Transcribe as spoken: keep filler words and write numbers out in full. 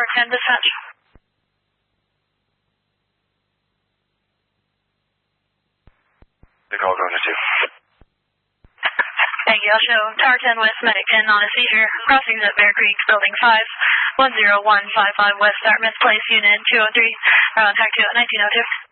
ten dispatch. The call going to two. Thank you. I'll show Tower ten West, Medic ten on a seizure. Crossings at Bear Creek, Building five, one zero one five five West Dartmouth Place, Unit two oh three. Contact two at nineteen oh two.